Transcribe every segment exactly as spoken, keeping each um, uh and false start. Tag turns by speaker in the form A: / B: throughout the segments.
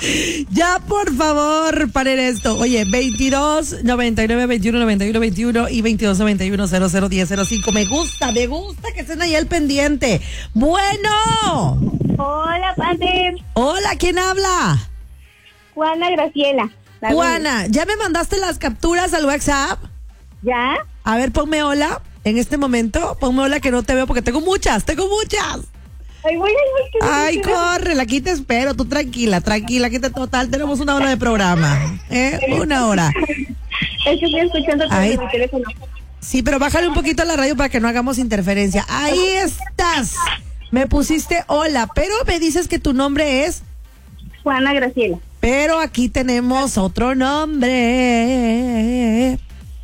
A: Ya, por favor, paren esto. Oye, veintidós, noventa y nueve, veintiuno, noventa y uno, veintiuno y veintidós, noventa y uno, cero cero, diez, cero cinco. Me gusta, me gusta que estén ahí al pendiente. Bueno.
B: Hola, Panther.
A: Hola, ¿quién habla?
B: Juana Graciela.
A: Juana, ¿ya me mandaste las capturas al WhatsApp?
B: ¿Ya?
A: A ver, ponme hola en este momento. Ponme hola que no te veo porque tengo muchas, tengo muchas.
B: Ay, voy, ay, voy,
A: Ay, corre, aquí te espero, tú tranquila, tranquila, aquí te total, tenemos una hora de programa, ¿eh? Una hora.
B: Es que estoy escuchando todo
A: Ahí.
B: mi teléfono.
A: Sí, pero bájale un poquito a la radio para que no hagamos interferencia. Ahí estás. Me pusiste hola, pero me dices que tu nombre es...
B: Juana Graciela.
A: Pero aquí tenemos otro nombre.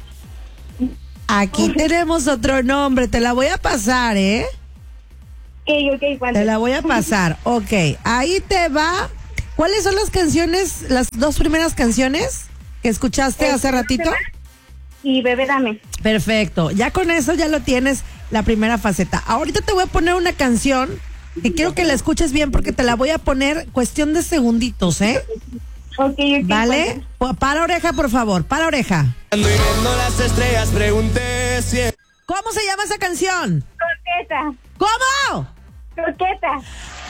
A: Aquí tenemos otro nombre, te la voy a pasar, ¿eh?
B: Ok, ok, Panther.
A: Te la voy a pasar, ok. Ahí te va. ¿Cuáles son las canciones, las dos primeras canciones que escuchaste hace ratito?
B: Y Bebé Dame.
A: Perfecto, ya con eso ya lo tienes la primera faceta. Ahorita te voy a poner una canción que quiero que la escuches bien porque te la voy a poner cuestión de segunditos, ¿eh?
B: Ok, ok.
A: ¿Vale? Pa- Para oreja, por favor, para oreja.
C: Cuando viendo las estrellas pregunté si...
A: ¿Cómo se llama esa canción?
B: Croqueta.
A: ¿Cómo?
B: Croqueta.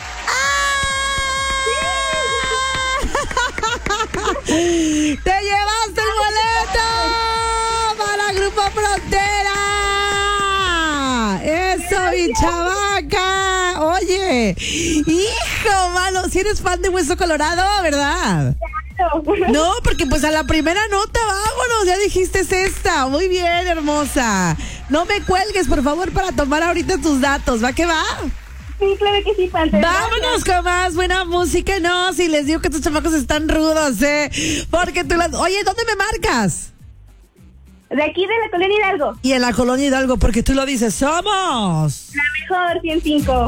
A: ¡Te llevaste el boleto para Grupo Frontera! ¡Eso, mi chavaca! Oye, hijo, mano, si eres fan de Hueso Colorado, ¿verdad? No, porque pues a la primera nota, vámonos, ya dijiste es esta. Muy bien, hermosa. No me cuelgues, por favor, para tomar ahorita tus datos. ¿Va que va?
B: Sí, claro que sí, Panther.
A: Vámonos con más buena música. No, si les digo que estos chamacos están rudos, ¿eh? Porque tú las... Oye, ¿dónde me marcas?
B: De aquí de la Colonia Hidalgo.
A: Y en la Colonia Hidalgo, porque tú lo dices, somos...
B: La mejor, cien cinco.